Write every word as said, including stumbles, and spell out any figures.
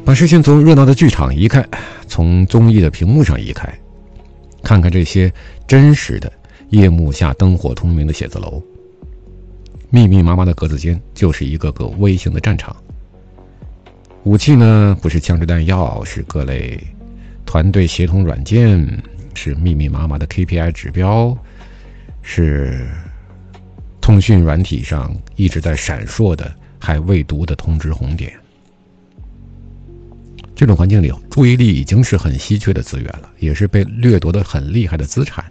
把视线从热闹的剧场移开，从综艺的屏幕上移开，看看这些真实的夜幕下灯火通明的写字楼，密密麻麻的格子间就是一个个微型的战场。武器呢，不是枪支弹药，是各类团队协同软件，是密密麻麻的 K P I 指标，是通讯软体上一直在闪烁的还未读的通知红点。这种环境里，注意力已经是很稀缺的资源了，也是被掠夺的很厉害的资产。